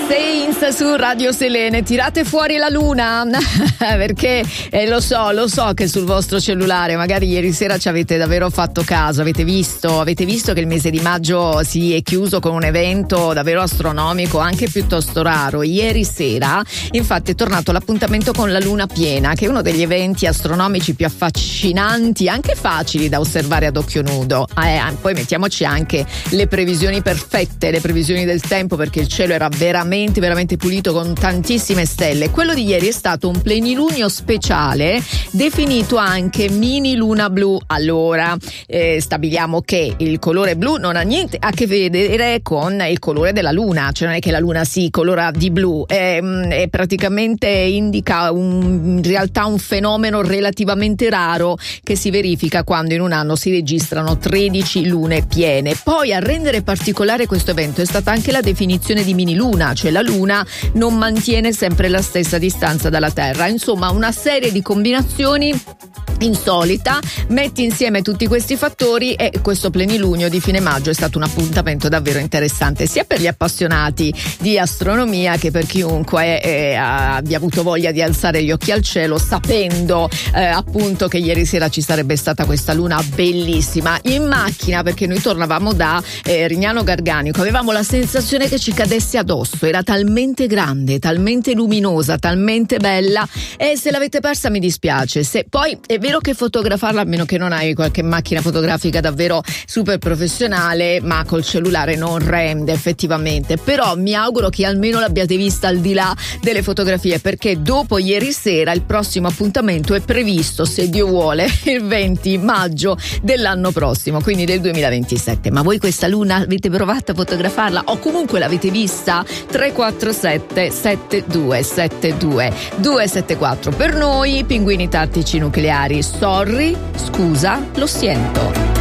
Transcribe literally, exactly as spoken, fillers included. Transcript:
Saints su Radio Selene. Tirate fuori la luna perché eh, lo so, lo so che sul vostro cellulare magari ieri sera ci avete davvero fatto caso, avete visto, avete visto che il mese di maggio si è chiuso con un evento davvero astronomico, anche piuttosto raro. Ieri sera infatti è tornato l'appuntamento con la luna piena, che è uno degli eventi astronomici più affascinanti, anche facili da osservare ad occhio nudo. Eh, poi mettiamoci anche le previsioni perfette, le previsioni del tempo, perché il cielo era veramente veramente pulito con tantissime stelle. Quello di ieri è stato un plenilunio speciale, definito anche mini luna blu. Allora eh, stabiliamo che il colore blu non ha niente a che vedere con il colore della luna, cioè non è che la luna si colora di blu, è, è praticamente indica un, in realtà un fenomeno relativamente raro che si verifica quando in un anno si registrano tredici lune piene. Poi a rendere particolare questo evento è stata anche la definizione di mini luna, cioè la luna non mantiene sempre la stessa distanza dalla Terra. Insomma, una serie di combinazioni insolita, metti insieme tutti questi fattori e questo plenilunio di fine maggio è stato un appuntamento davvero interessante, sia per gli appassionati di astronomia che per chiunque eh, abbia avuto voglia di alzare gli occhi al cielo sapendo eh, appunto che ieri sera ci sarebbe stata questa luna bellissima. In macchina, perché noi tornavamo da eh, Rignano Garganico, avevamo la sensazione che ci cadesse addosso, era talmente grande, talmente luminosa, talmente bella, e se l'avete persa mi dispiace. Se poi è vero che fotografarla, a meno che non hai qualche macchina fotografica davvero super professionale, ma col cellulare non rende effettivamente, però mi auguro che almeno l'abbiate vista al di là delle fotografie, perché dopo ieri sera il prossimo appuntamento è previsto, se Dio vuole, il venti maggio dell'anno prossimo, quindi del duemilaventisette. Ma voi questa luna avete provato a fotografarla o comunque l'avete vista? Tre quattro sette sette due sette due due sette quattro per noi pinguini tattici nucleari. Sorry, scusa, lo siento.